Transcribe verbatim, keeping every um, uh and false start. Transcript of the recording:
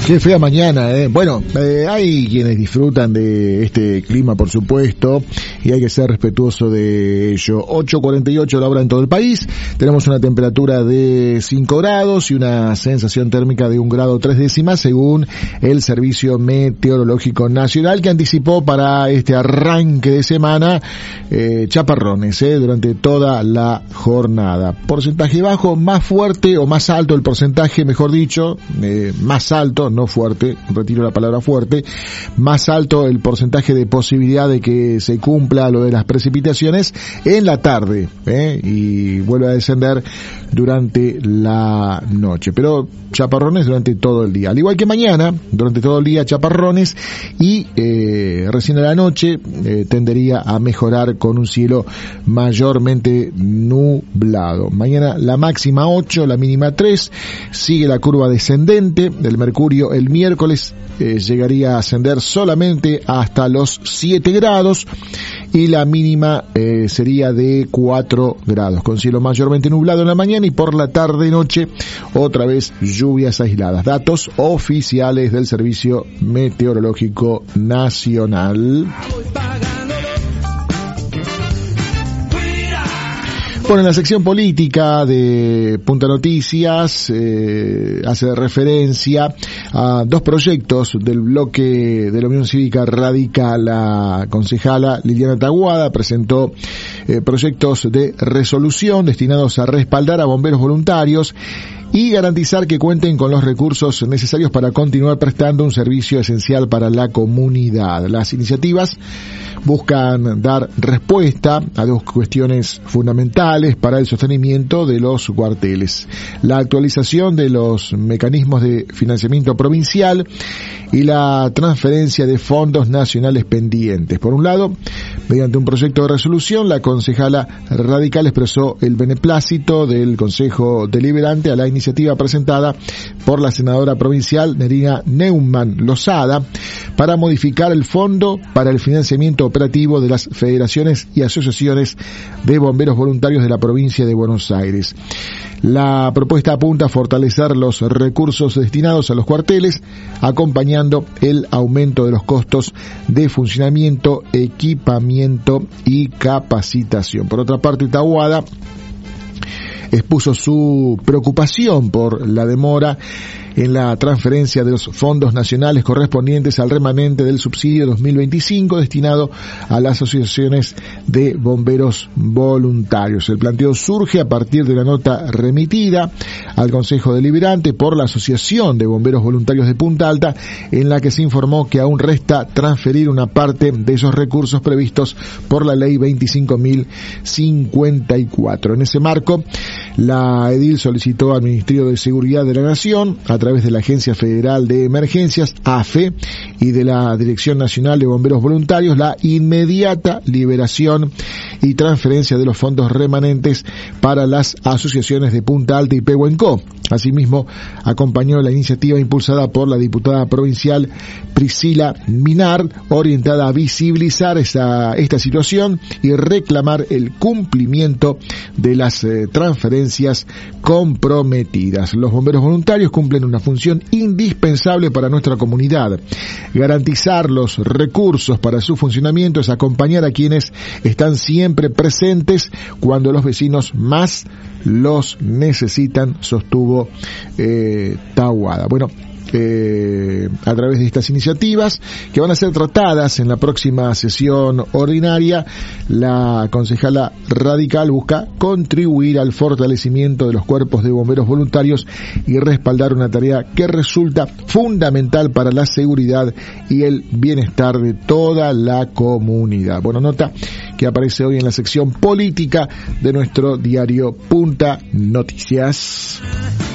Qué fea mañana, ¿eh? Bueno, eh, hay quienes disfrutan de este clima, por supuesto, y hay que ser respetuoso de ello. ocho cuarenta y ocho la hora en todo el país. Tenemos una temperatura de cinco grados y una sensación térmica de un grado tres décimas, según el Servicio Meteorológico Nacional, que anticipó para este arranque de semana eh, chaparrones, eh, durante toda la jornada. Porcentaje bajo, más fuerte o más alto el porcentaje, mejor dicho, eh, más alto, no fuerte, retiro la palabra fuerte, más alto el porcentaje de posibilidad de que se cumpla lo de las precipitaciones en la tarde, ¿eh? y vuelve a descender durante la noche, pero chaparrones durante todo el día, al igual que mañana, durante todo el día chaparrones, y eh, recién a la noche eh, tendería a mejorar con un cielo mayormente nublado. Mañana la máxima ocho, la mínima tres, sigue la curva descendente del mercurio. El miércoles eh, llegaría a ascender solamente hasta los siete grados y la mínima eh, sería de cuatro grados, con cielo mayormente nublado en la mañana y por la tarde y noche otra vez lluvias aisladas. Datos oficiales del Servicio Meteorológico Nacional. Bueno, en la sección política de Punta Noticias eh, hace referencia a dos proyectos del bloque de la Unión Cívica Radical. La concejala Liliana Taboada presentó eh, proyectos de resolución destinados a respaldar a bomberos voluntarios y garantizar que cuenten con los recursos necesarios para continuar prestando un servicio esencial para la comunidad. Las iniciativas buscan dar respuesta a dos cuestiones fundamentales para el sostenimiento de los cuarteles: la actualización de los mecanismos de financiamiento provincial y la transferencia de fondos nacionales pendientes. Por un lado, mediante un proyecto de resolución, la concejala radical expresó el beneplácito del Consejo Deliberante a la iniciativa presentada por la senadora provincial Nerina Neumann Lozada para modificar el fondo para el financiamiento operativo de las federaciones y asociaciones de bomberos voluntarios de la provincia de Buenos Aires. La propuesta apunta a fortalecer los recursos destinados a los cuarteles, acompañando el aumento de los costos de funcionamiento, equipamiento y capacitación. Por otra parte, Taboada expuso su preocupación por la demora en la transferencia de los fondos nacionales correspondientes al remanente del subsidio dos mil veinticinco destinado a las asociaciones de bomberos voluntarios. El planteo surge a partir de la nota remitida al Consejo Deliberante por la Asociación de Bomberos Voluntarios de Punta Alta, en la que se informó que aún resta transferir una parte de esos recursos previstos por la ley veinticinco mil cincuenta y cuatro. En ese marco, la edil solicitó al Ministerio de Seguridad de la Nación, a través de la Agencia Federal de Emergencias, A F E, y de la Dirección Nacional de Bomberos Voluntarios, la inmediata liberación y transferencia de los fondos remanentes para las asociaciones de Punta Alta y Pehuenco. Asimismo, acompañó la iniciativa impulsada por la diputada provincial Priscila Minar, orientada a visibilizar esta, esta situación y reclamar el cumplimiento de las eh, transferencias comprometidas. Los bomberos voluntarios cumplen una función indispensable para nuestra comunidad. Garantizar los recursos para su funcionamiento es acompañar a quienes están siempre presentes cuando los vecinos más los necesitan, sostuvo eh, Taboada. Bueno, Eh, a través de estas iniciativas que van a ser tratadas en la próxima sesión ordinaria, la concejala radical busca contribuir al fortalecimiento de los cuerpos de bomberos voluntarios y respaldar una tarea que resulta fundamental para la seguridad y el bienestar de toda la comunidad. Bueno, nota que aparece hoy en la sección política de nuestro diario Punta Noticias.